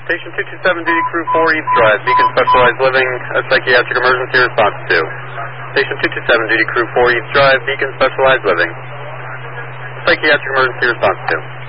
Station 227, duty crew 4, East Drive, Beacon Specialized Living, a psychiatric emergency response to. Station 227, duty crew 4, East Drive, Beacon Specialized Living, psychiatric emergency response to.